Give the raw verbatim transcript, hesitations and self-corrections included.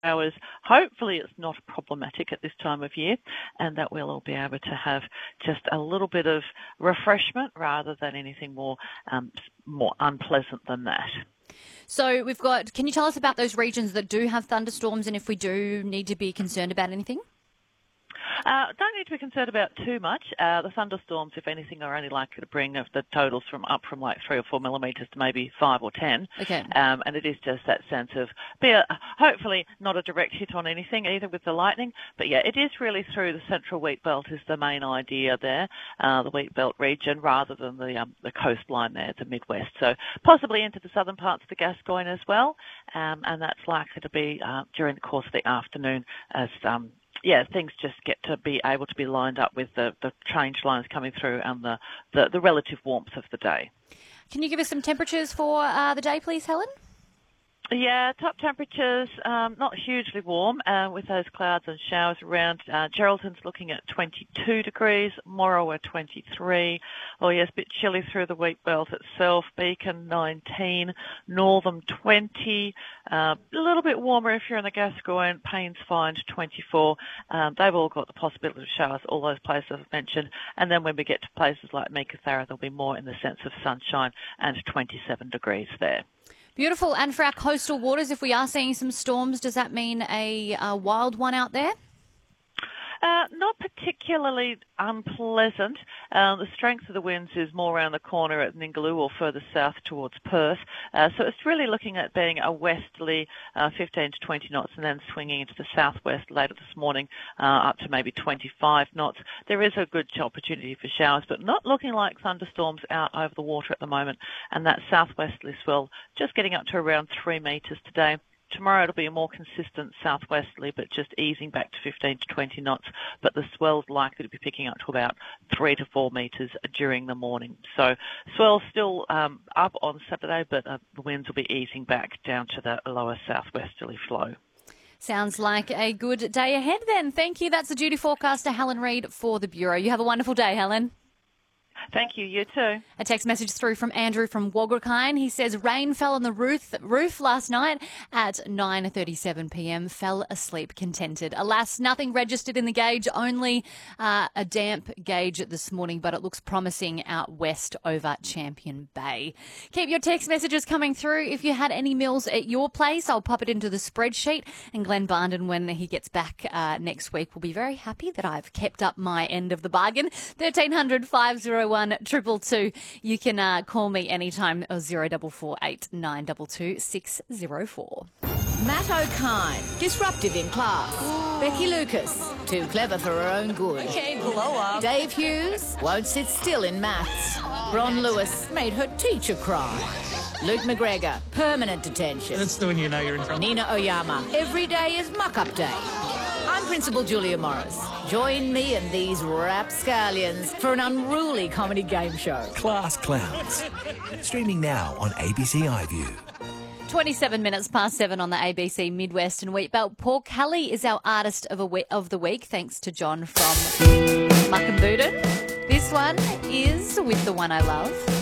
Hours. Hopefully it's not problematic at this time of year, and that we'll all be able to have just a little bit of refreshment rather than anything more um, more unpleasant than that. So we've got, can you tell us about those regions that do have thunderstorms and if we do need to be concerned about anything? Uh, don't need to be concerned about too much. Uh, the thunderstorms, if anything, are only likely to bring the totals from up from like three or four millimetres to maybe five or ten. Okay. Um, and it is just that sense of, be a, hopefully not a direct hit on anything, either with the lightning. But yeah, it is really through the central wheat belt is the main idea there, uh, the wheat belt region, rather than the um, the coastline there, the Midwest. So possibly into the southern parts of the Gascoyne as well. Um, and that's likely to be uh, during the course of the afternoon as um, yeah, things just get to be able to be lined up with the, the change lines coming through and the, the, the relative warmth of the day. Can you give us some temperatures for uh, the day, please, Helen? Yeah, top temperatures, um, not hugely warm uh, with those clouds and showers around. Uh, Geraldton's looking at twenty-two degrees, Morawa twenty-three. Oh yes, a bit chilly through the wheat belt itself. Beacon nineteen, Northam twenty. Uh, a little bit warmer if you're in the Gascoyne. Paynes Find twenty-four. Um, they've all got the possibility of showers, all those places I've mentioned. And then when we get to places like Meekatharra, there'll be more in the sense of sunshine and twenty-seven degrees there. Beautiful. And for our coastal waters, if we are seeing some storms, does that mean a, a wild one out there? Uh, not particularly unpleasant. Um, the strength of the winds is more around the corner at Ningaloo or further south towards Perth. Uh, so it's really looking at being a westerly uh, fifteen to twenty knots and then swinging into the southwest later this morning uh, up to maybe twenty-five knots. There is a good opportunity for showers, but not looking like thunderstorms out over the water at the moment. And that southwesterly swell just getting up to around three metres today. Tomorrow it'll be a more consistent southwesterly, but just easing back to fifteen to twenty knots. But the swell's likely to be picking up to about three to four metres during the morning. So swell's still um, up on Saturday, but uh, the winds will be easing back down to the lower southwesterly flow. Sounds like a good day ahead then. Thank you. That's the duty forecaster, Helen Reid, for the Bureau. You have a wonderful day, Helen. Thank you. You too. A text message through from Andrew from Wagrakine. He says, rain fell on the roof, roof last night at nine thirty-seven p m. Fell asleep contented. Alas, nothing registered in the gauge, only uh, a damp gauge this morning, but it looks promising out west over Champion Bay. Keep your text messages coming through. If you had any mills at your place, I'll pop it into the spreadsheet. And Glenn Barnden, when he gets back uh, next week, will be very happy that I've kept up my end of the bargain. thirteen hundred, five oh one, two two two. You can uh, call me anytime, zero four four eight, nine two two, six zero four. Matt O'Kine, disruptive in class. Ooh. Becky Lucas, too clever for her own good. Okay, blow up. Dave Hughes, won't sit still in maths. Ron Lewis made her teacher cry. Luke McGregor, permanent detention. That's the when you know you're in trouble. Nina Oyama, every day is muck-up day. I'm Principal Julia Morris. Join me and these rapscallions for an unruly comedy game show. Class Clowns. Streaming now on A B C iView. twenty-seven minutes past seven on the A B C Midwest and Wheat Belt. Paul Kelly is our artist of, a we- of the week, thanks to John from Muckamboodin. This one is With the One I Love.